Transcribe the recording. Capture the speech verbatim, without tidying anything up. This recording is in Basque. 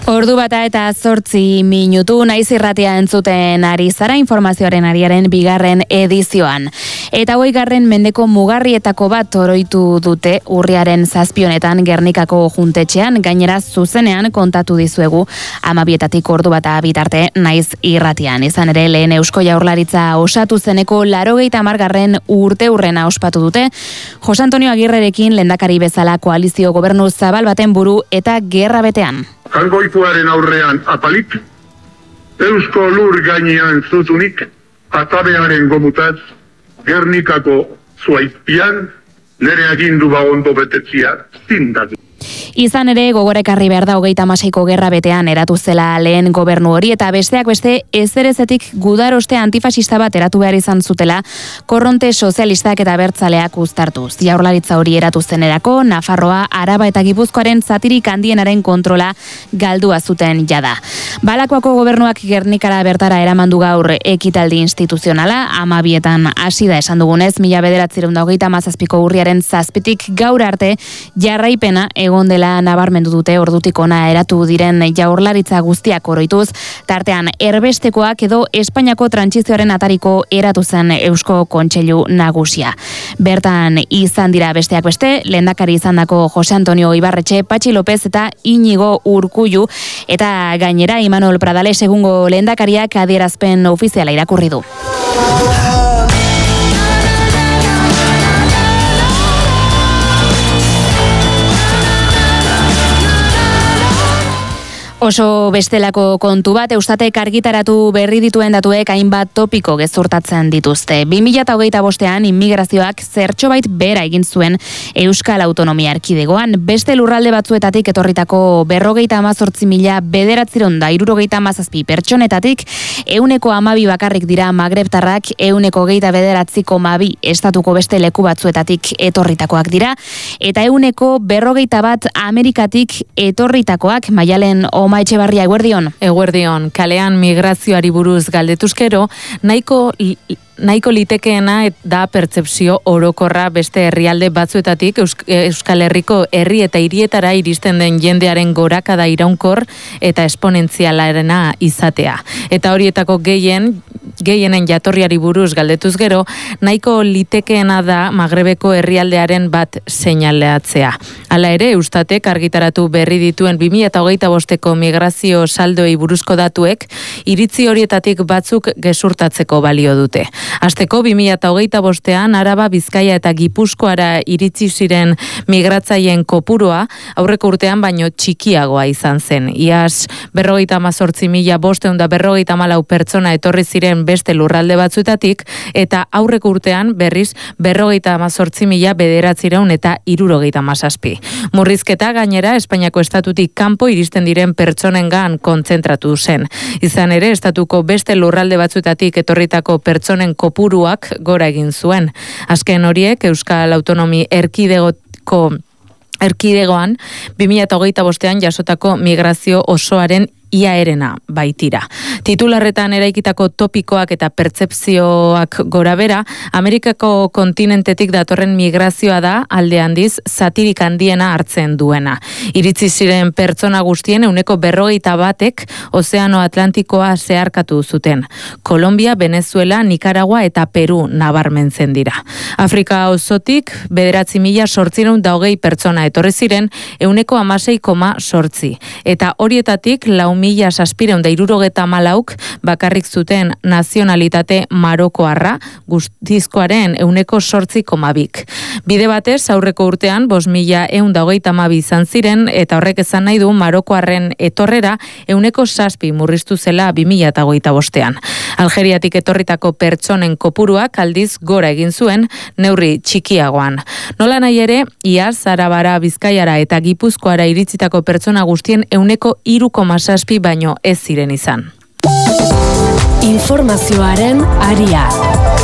Ordu bata eta zortzi minutu naiz irratia entzuten ari zara informazioaren ariaren bigarren edizioan. Eta hogeigarren mendeko mugarrietako bat oroitu dute urriaren zazpionetan Gernikako juntetxean, gainera zuzenean kontatu dizuegu hamabietatik ordu bata bitarte naiz irratian. Izan ere lehen Eusko Jaurlaritza osatu zeneko laurogeita hamargarren urte urrena ospatu dute, Jose Antonio Agirrerekin lehendakari bezala koalizio gobernu zabal baten buru eta gerra betean. Jangoikoaren aurrean apalik, Eusko lur gainean zuzunik, atabearen gomutaz, Gernikako zuaizpian, nere agindu ba ondo betetzia zindatu. Izan ere, gogorekarri behar da hogeita hamaseiko gerra betean eratu zela lehen gobernu hori, eta besteak beste ezerezetik gudaroste antifasista bat eratu behar izan zutela korronte sozialistak eta bertzaleak uztartuz. Jaurlaritza hori eratu zenerako, Nafarroa, Araba eta Gipuzkoaren zatirik handienaren kontrola galdua zuten jada. Balakoako gobernuak Gernikara bertara eramandu gaur ekitaldi instituzionala, amabietan hasi da esan dugunez, mila bederatziehun eta hogeita hamazazpiko urriaren zazpitik gaur arte jarraipena egon dela nabarmendu dute ordutik ona eratu diren Jaurlaritza guztiak oroituz, tartean erbestekoak edo Espainiako trantsizioaren atariko eratu zen Eusko Kontseilu Nagusia. Bertan izan dira besteak beste, lehendakari izandako Jose Antonio Ibarretxe, Patxi López eta Iñigo Urkullu, eta gainera Imanol Pradales egungo lehendakariak adierazpen ofiziala irakurri du. Oso bestelako kontu bat, Eustatek argitaratu berri dituen datuek hainbat topiko gezurtatzen dituzte. bi mila hogeita bostean immigrazioak zertxobait bera egin zuen Euskal Autonomia Erkidegoan. Beste lurralde batzuetatik etorritako berrogeita hamazortzi mila bederatziehun eta hirurogeita hamazazpi pertsonetatik ehuneko hamabi bakarrik dira magrebtarrak, ehuneko hogeita bederatzi koma bi estatuko beste leku batzuetatik etorritakoak dira, eta ehuneko berrogeita bat Amerikatik etorritakoak. Maialen Oma Etxebarria, eguerdion. Eguerdion, kalean migrazioari buruz galdetuzkero, nahiko nahiko litekeena da pertzepzio orokorra beste herrialde batzuetatik Euskal Herriko herri eta hirietara iristen den jendearen gorakada iraunkor eta esponentzialarena izatea. Eta horietako gehien gehienen jatorriari buruz galdetuz gero, nahiko litekeena da Magrebeko herrialdearen bat seinaleatzea. Hala ere, Eustatek argitaratu berri dituen bi mila hogeita bosteko migrazio saldoei buruzko datuek, iritzi horietatik batzuk gezurtatzeko balio dute. Asteko bi mila hogeita bostean Araba, Bizkaia eta Gipuzkoara iritzi ziren migratzaileen kopurua aurreko urtean baino txikiagoa izan zen. Iaz berrogeita hamazortzi mila bostehun eta berrogeita hamalau pertsona etorri ziren beste lurralde batzuetatik, eta aurreko urtean berriz berrogeita hamazortzi mila bederatziehun eta hirurogeita hamazazpi. Murrizketa gainera Espainiako estatutik kanpo iristen diren pertsonengan kontzentratu zen. Izan ere, estatuko beste lurralde batzuetatik etorritako pertsonen kopuruak gora egin zuen. Azken horiek Euskal Autonomi Erkidegoko Erkidegoan bi mila hogeita bostean jasotako migrazio osoaren ia erena baitira. Titularretan eraikitako topikoak eta pertzepzioak gora bera, Amerikako kontinentetik datorren migrazioa da alde handiz zatirik handiena hartzen duena. Iritzi ziren pertsona guztien ehuneko berrogeita batek Ozeano Atlantikoa zeharkatu zuten. Kolombia, Venezuela, Nikaragua eta Peru nabarmentzen dira. Afrika osotik bederatzi mila zortziehun eta hogei pertsona etorri ziren ehuneko hamasei koma zortzi. Eta horietatik lau mila zazpiehun eta hirurogeita hamalauk bakarrik zuten nazionalitate marokoarra, guztizkoaren ehuneko zortzi koma bik. Bide batez, aurreko urtean bost mila ehun eta hogeita hamabi izan ziren, eta horrek esan nahi du marokoarren etorrera ehuneko zazpi murriztu zela bi mila hogeita bostean. Algeriatik etorritako pertsonen kopuruak aldiz gora egin zuen neurri txikiagoan. Nola nahi ere, iaz, Arabara, Bizkaiara eta Gipuzkoara iritzitako pertsona guztien ehuneko hiru koma zazpi baino ez ziren izan. Informazioaren aria.